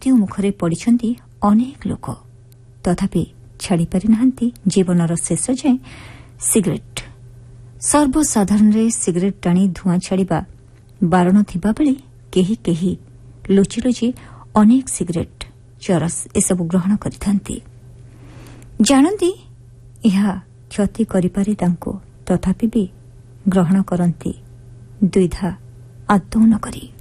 ମୃତ୍ୟୁ ମୁଖରେ ପଡ଼ିଛନ୍ତି ଅନେକ ଲୋକ, ତଥାପି ଛାଡ଼ିପାରି ନାହାନ୍ତି ଜୀବନର ଶେଷ ଯାଏଁ ସିଗାରେଟ୍। ସର୍ବସାଧାରଣରେ ସିଗାରେଟ୍ ଟାଣି ଧୂଆଁ ଛାଡ଼ିବା ବାରଣ ଥିବାବେଳେ କେହି କେହି ଲୁଚି ଲୁଚି ଅନେକ ସିଗାରେଟ୍, ଚରସ ଏସବୁ ଗ୍ରହଣ କରିଥାନ୍ତି। ଜାଣନ୍ତି ଏହା କ୍ଷତି କରିପାରେ ତାଙ୍କୁ, ତଥାପି ବି ଗ୍ରହଣ କରନ୍ତି ଦ୍ୱିଧା ଆଦୌ ନ କରି।